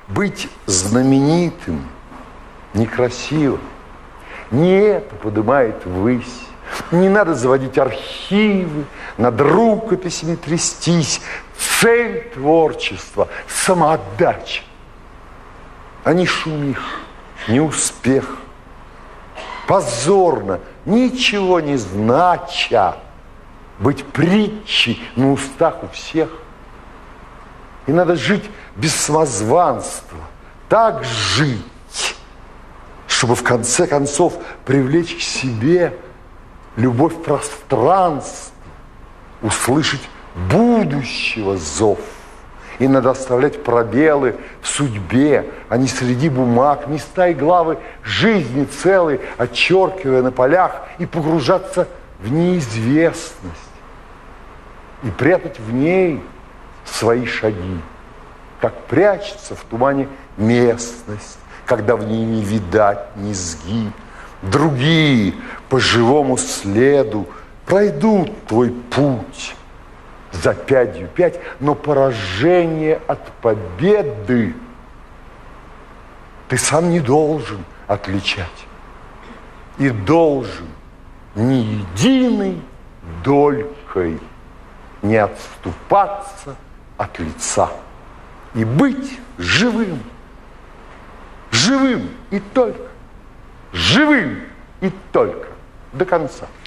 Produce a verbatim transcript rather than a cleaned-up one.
Быть знаменитым некрасиво. Не это поднимает ввысь. Не надо заводить архивы, над рукописями трястись. Цель творчества – самоотдача, а не шумих, не успех. Позорно, ничего не знача, быть притчей на устах у всех. И надо жить без самозванства, так жить, чтобы в конце концов привлечь к себе любовь пространства, услышать будущего зов. И надо оставлять пробелы в судьбе, а не среди бумаг, не стаи главы жизни целой, отчеркивая на полях, и погружаться в неизвестность, и прятать в ней свои шаги, как прячется в тумане местность, когда в ней не видать низги. Другие по живому следу пройдут твой путь за пятью пять, но поражение от победы ты сам не должен отличать. И должен ни единой долькой не отступаться от лица и быть живым, живым и только, живым и только до конца.